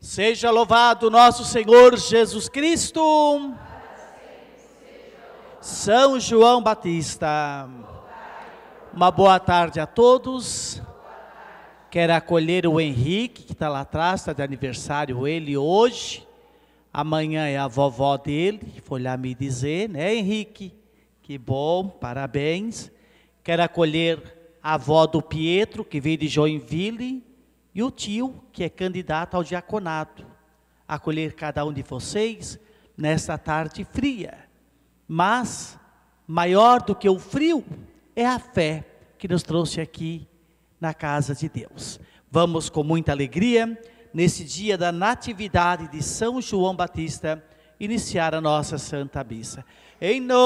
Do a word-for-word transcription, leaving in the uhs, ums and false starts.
Seja louvado nosso Senhor Jesus Cristo. São João Batista. Uma boa tarde a todos. Quero acolher o Henrique, que está lá atrás, está de aniversário ele hoje. Amanhã é a vovó dele, foi lá me dizer, né, Henrique? Que bom, parabéns. Quero acolher a avó do Pietro, que veio de Joinville, e o tio, que é candidato ao diaconato. Acolher cada um de vocês nesta tarde fria. Mas, maior do que o frio, é a fé que nos trouxe aqui na casa de Deus. Vamos com muita alegria, nesse dia da natividade de São João Batista, iniciar a nossa Santa Missa. Em nome